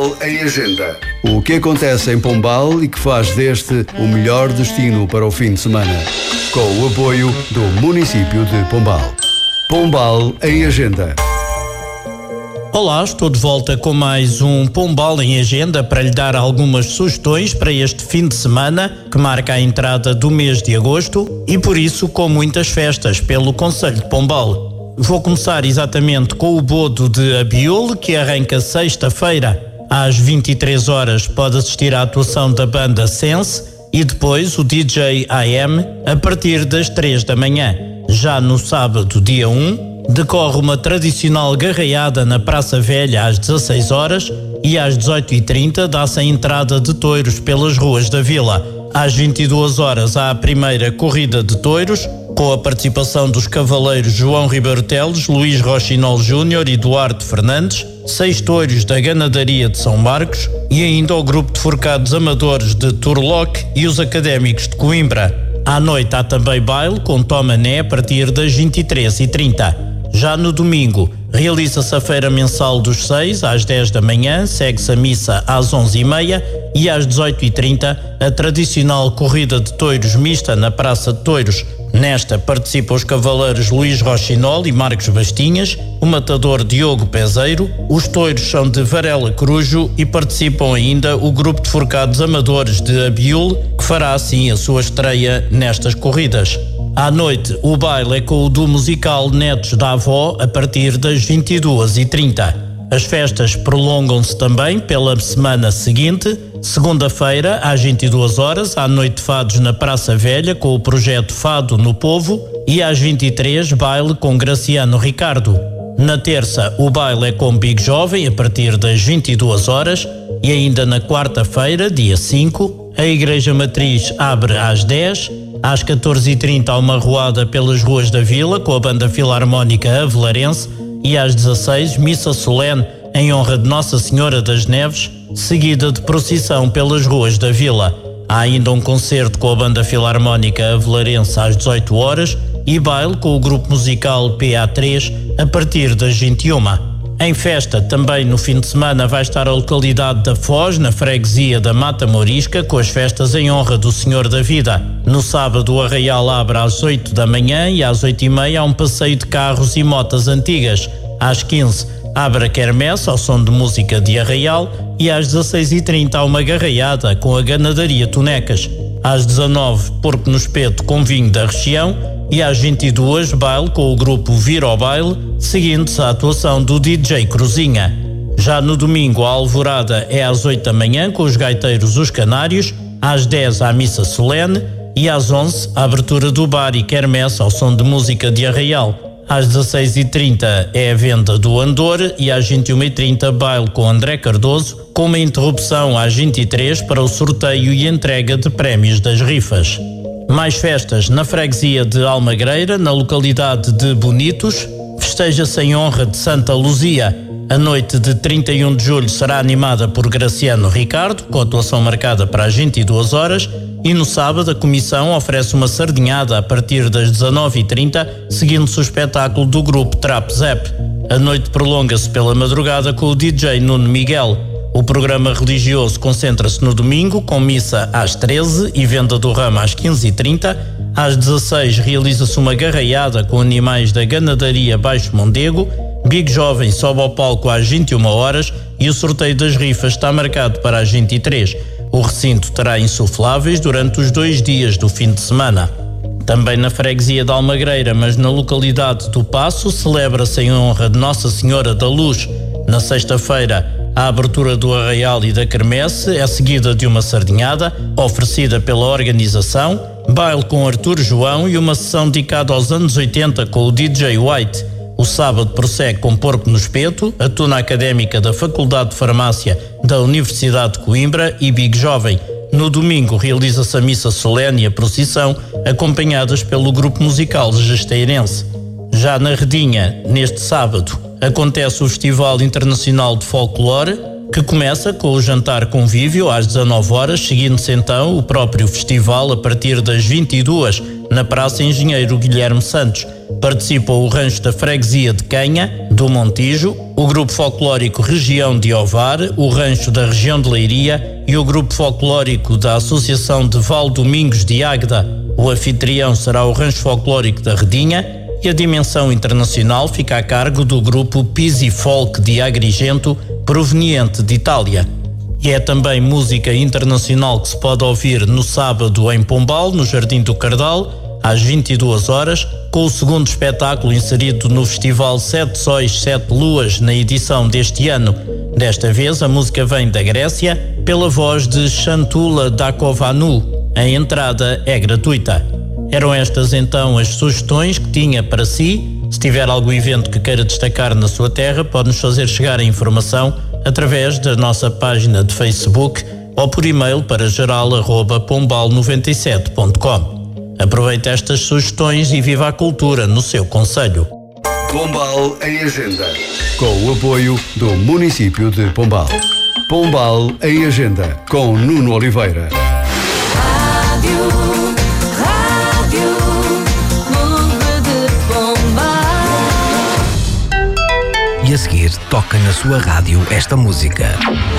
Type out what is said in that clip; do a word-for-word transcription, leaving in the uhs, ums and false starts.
Pombal em Agenda. O que acontece em Pombal e que faz deste o melhor destino para o fim de semana. Com o apoio do município de Pombal. Pombal em Agenda. Olá, estou de volta com mais um Pombal em Agenda para lhe dar algumas sugestões para este fim de semana que marca a entrada do mês de agosto e por isso com muitas festas pelo concelho de Pombal. Vou começar exatamente com o Bodo de Abiúl, que arranca sexta-feira às vinte e três horas. Pode assistir à atuação da banda Sense e depois o D J A M a partir das três da manhã. Já no sábado, dia um, decorre uma tradicional garraiada na Praça Velha às dezasseis horas e às dezoito e trinta dá-se a entrada de touros pelas ruas da vila. Às vinte e duas horas há a primeira corrida de touros, com a participação dos cavaleiros João Ribeiro Teles, Luís Rochinol Júnior e Duarte Fernandes, seis touros da Ganadaria de São Marcos e ainda o grupo de forcados amadores de Turlock e os académicos de Coimbra. À noite há também baile com Tomané a partir das vinte e três e trinta. Já no domingo, realiza-se a feira mensal dos seis às dez da manhã, segue-se a missa às onze e meia e às dezoito e trinta a tradicional corrida de touros mista na Praça de Touros. Nesta participam os cavaleiros Luís Rochinol e Marcos Bastinhas, o matador Diogo Peseiro, os touros são de Varela Corujo e participam ainda o grupo de forcados amadores de Abiúl, que fará assim a sua estreia nestas corridas. À noite, o baile é com o duo musical Netos da Avó a partir das vinte e duas e trinta. As festas prolongam-se também pela semana seguinte. Segunda-feira, às vinte e duas horas, há noite de fados na Praça Velha com o projeto Fado no Povo e às vinte e três, baile com Graciano Ricardo. Na terça, o baile é com Big Jovem a partir das vinte e duas horas e ainda na quarta-feira, dia cinco, a Igreja Matriz abre às dez. Às catorze e trinta há uma arruada pelas ruas da vila com a banda filarmónica Avelarense e às dezasseis, missa solene em honra de Nossa Senhora das Neves, seguida de procissão pelas ruas da vila. Há ainda um concerto com a banda filarmónica Avelarense às dezoito horas e baile com o grupo musical P A três a partir das vinte e uma. Em festa, também no fim de semana, vai estar a localidade da Foz, na freguesia da Mata Morisca, com as festas em honra do Senhor da Vida. No sábado, o arraial abre às oito da manhã e às oito e meia há um passeio de carros e motas antigas. Às quinze, abre a quermesse ao som de música de arraial e às dezasseis e trinta há uma garraiada com a Ganadaria Tonecas. Às dezanove, porco no espeto com vinho da região e às vinte e duas, baile com o grupo Vira ao Baile, seguindo-se a atuação do D J Cruzinha. Já no domingo, a alvorada é às oito da manhã com os gaiteiros Os Canários, às dez a missa solene e às onze a abertura do bar e quermesse ao som de música de arraial. Às dezasseis e trinta é a venda do Andor e às vinte e uma e trinta baile com André Cardoso, com uma interrupção às vinte e três para o sorteio e entrega de prémios das rifas. Mais festas na freguesia de Almagreira, na localidade de Bonitos. Festeja-se em honra de Santa Luzia. A noite de trinta e um de julho será animada por Graciano Ricardo, com atuação marcada para as vinte e duas horas, e no sábado a comissão oferece uma sardinhada a partir das dezanove e trinta, seguindo-se o espetáculo do grupo Trap Zap. A noite prolonga-se pela madrugada com o D J Nuno Miguel. O programa religioso concentra-se no domingo, com missa às treze e venda do ramo às quinze e trinta. Às dezasseis realiza-se uma garraiada com animais da Ganadaria Baixo Mondego. Big Jovem sobe ao palco às vinte e uma horas e o sorteio das rifas está marcado para as vinte e três. O recinto terá insufláveis durante os dois dias do fim de semana. Também na freguesia de Almagreira, mas na localidade do Paço, celebra-se em honra de Nossa Senhora da Luz. Na sexta-feira, a abertura do arraial e da quermesse é seguida de uma sardinhada, oferecida pela organização, baile com Artur João e uma sessão dedicada aos anos oitenta com o D J White. O sábado prossegue com Porco no Espeto, a tuna académica da Faculdade de Farmácia da Universidade de Coimbra e Big Jovem. No domingo realiza-se a missa solene e a procissão, acompanhadas pelo grupo musical Gesteirense. Já na Redinha, neste sábado, acontece o Festival Internacional de Folclore, que começa com o jantar convívio às dezanove horas, seguindo-se então o próprio festival a partir das vinte e duas, na Praça Engenheiro Guilherme Santos. Participam o Rancho da Freguesia de Canha, do Montijo, o Grupo Folclórico Região de Ovar, o Rancho da Região de Leiria e o Grupo Folclórico da Associação de Valdomingos de Águeda. O anfitrião será o Rancho Folclórico da Redinha e a dimensão internacional fica a cargo do Grupo Pisi Folk de Agrigento, proveniente de Itália. E é também música internacional que se pode ouvir no sábado em Pombal, no Jardim do Cardal, às vinte e duas horas, com o segundo espetáculo inserido no Festival Sete Sóis, Sete Luas, na edição deste ano. Desta vez, a música vem da Grécia, pela voz de Chantula Dakovanu. A entrada é gratuita. Eram estas então as sugestões que tinha para si. Se tiver algum evento que queira destacar na sua terra, pode-nos fazer chegar a informação através da nossa página de Facebook ou por e-mail para geral arroba pombal noventa e sete ponto com. Aproveite estas sugestões e viva a cultura no seu concelho. Pombal em Agenda, com o apoio do município de Pombal. Pombal em Agenda, com Nuno Oliveira. Rádio, Rádio Clube de Pombal. E a seguir toca na sua rádio esta música.